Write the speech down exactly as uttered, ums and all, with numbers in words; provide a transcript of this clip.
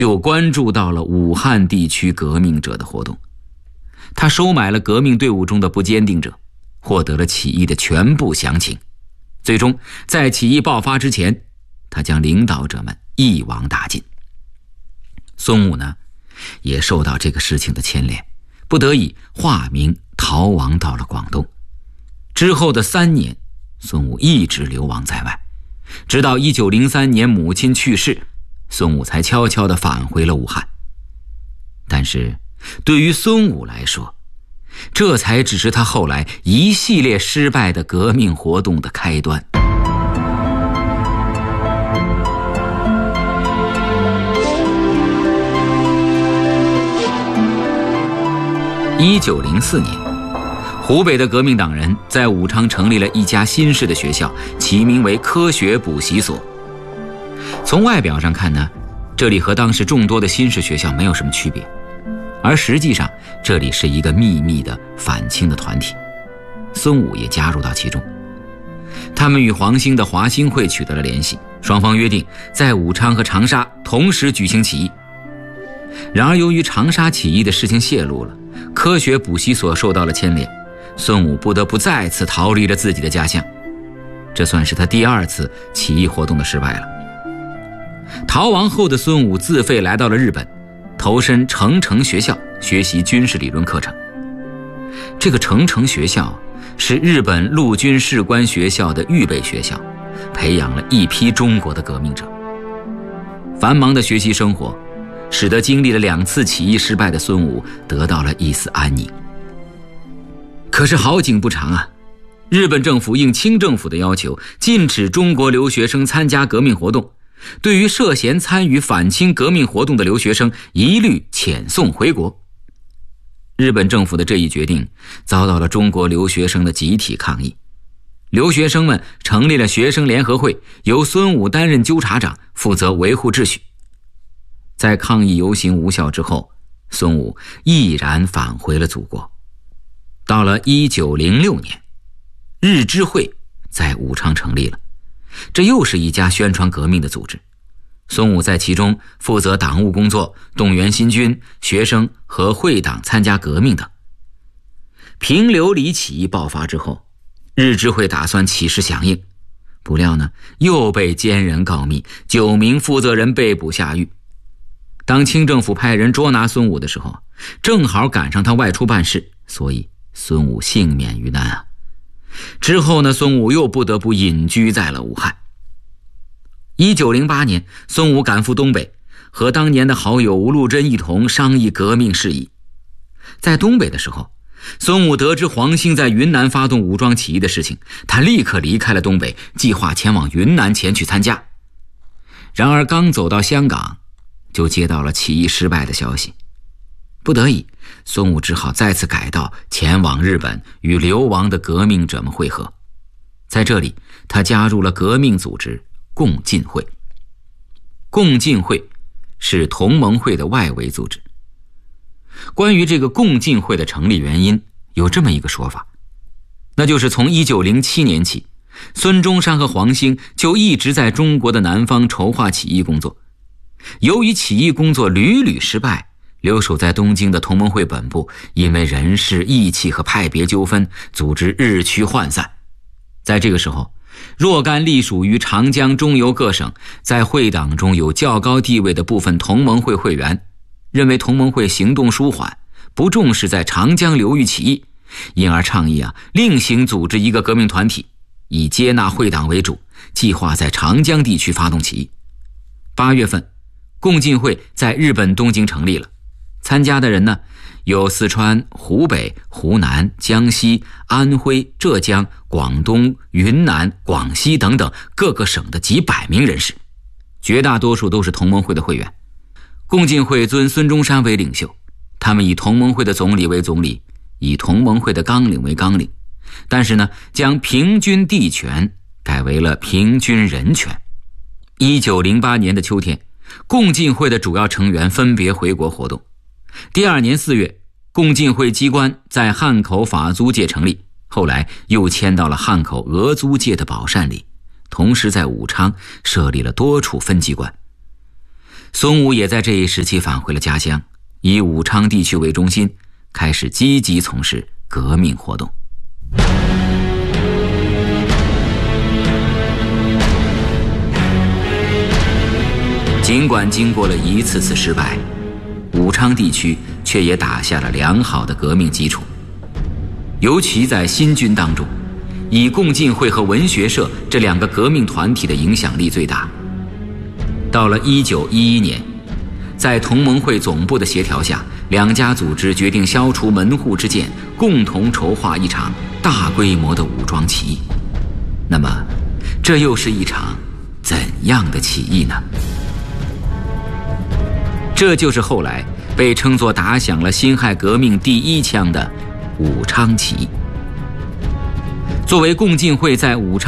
又关注到了武汉地区革命者的活动。他收买了革命队伍中的不坚定者，获得了起义的全部详情。最终在起义爆发之前，他将领导者们一网打尽。孙武呢，也受到这个事情的牵连，不得已化名逃亡到了广东。之后的三年，孙武一直流亡在外，直到一九零三年母亲去世，孙武才悄悄地返回了武汉。但是对于孙武来说，这才只是他后来一系列失败的革命活动的开端。一九零四年，湖北的革命党人在武昌成立了一家新式的学校，起名为科学补习所。从外表上看呢，这里和当时众多的新式学校没有什么区别，而实际上这里是一个秘密的反清的团体，孙武也加入到其中。他们与黄兴的华兴会取得了联系，双方约定在武昌和长沙同时举行起义。然而由于长沙起义的事情泄露了，科学补习所受到了牵连，孙武不得不再次逃离了自己的家乡。这算是他第二次起义活动的失败了。逃亡后的孙武自费来到了日本，投身成城学校学习军事理论课程。这个成城学校是日本陆军士官学校的预备学校，培养了一批中国的革命者。繁忙的学习生活使得经历了两次起义失败的孙武得到了一丝安宁。可是好景不长啊，日本政府应清政府的要求，禁止中国留学生参加革命活动，对于涉嫌参与反清革命活动的留学生一律遣送回国。日本政府的这一决定遭到了中国留学生的集体抗议，留学生们成立了学生联合会，由孙武担任纠察长，负责维护秩序。在抗议游行无效之后，孙武毅然返回了祖国。到了一九零六年，日知会在武昌成立了，这又是一家宣传革命的组织。孙武在其中负责党务工作，动员新军、学生和会党参加革命等。平流里起义爆发之后，日知会打算起事响应，不料呢，又被奸人告密，九名负责人被捕下狱。当清政府派人捉拿孙武的时候，正好赶上他外出办事，所以孙武幸免于难啊。之后呢，孙武又不得不隐居在了武汉。一九零八年，孙武赶赴东北，和当年的好友吴禄贞一同商议革命事宜。在东北的时候，孙武得知黄兴在云南发动武装起义的事情，他立刻离开了东北，计划前往云南前去参加。然而刚走到香港，就接到了起义失败的消息。不得已，孙武只好再次改道前往日本，与流亡的革命者们会合。在这里，他加入了革命组织共进会。共进会是同盟会的外围组织。关于这个共进会的成立原因，有这么一个说法，那就是从一九零七年起，孙中山和黄兴就一直在中国的南方筹划起义工作。由于起义工作屡屡失败，留守在东京的同盟会本部因为人事义气和派别纠纷，组织日趋涣散。在这个时候，若干隶属于长江中游各省在会党中有较高地位的部分同盟会会员，认为同盟会行动舒缓，不重视在长江流域起义，因而倡议啊，另行组织一个革命团体，以接纳会党为主，计划在长江地区发动起义。八月份，共进会在日本东京成立了，参加的人呢，有四川、湖北、湖南、江西、安徽、浙江、广东、云南、广西等等各个省的几百名人士，绝大多数都是同盟会的会员。共进会尊孙中山为领袖，他们以同盟会的总理为总理，以同盟会的纲领为纲领，但是呢，将平均地权改为了平均人权。一九零八年的秋天，共进会的主要成员分别回国活动。第二年四月，共进会机关在汉口法租界成立，后来又迁到了汉口俄租界的宝善里，同时在武昌设立了多处分机关。 孙武也在这一时期返回了家乡，以武昌地区为中心，开始积极从事革命活动。尽管经过了一次次失败，武昌地区却也打下了良好的革命基础。尤其在新军当中，以共进会和文学社这两个革命团体的影响力最大。到了一九一一年，在同盟会总部的协调下，两家组织决定消除门户之见，共同筹划一场大规模的武装起义。那么，这又是一场怎样的起义呢？这就是后来被称作打响了辛亥革命第一枪的武昌起义。作为共进会在武昌